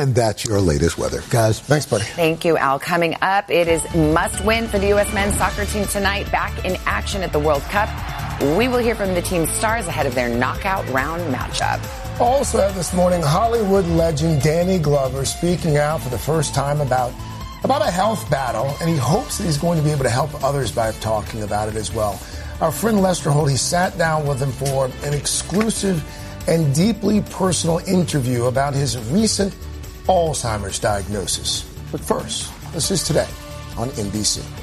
And that's your latest weather. Guys, thanks, buddy. Thank you, Al. Coming up, it is must-win for the U.S. men's soccer team tonight, back in action at the World Cup. We will hear from the team's stars ahead of their knockout round matchup. Also this morning, Hollywood legend Danny Glover speaking out for the first time about a health battle, and he hopes that he's going to be able to help others by talking about it as well. Our friend Lester Holt, he sat down with him for an exclusive and deeply personal interview about his recent Alzheimer's diagnosis. But first, this is Today on NBC.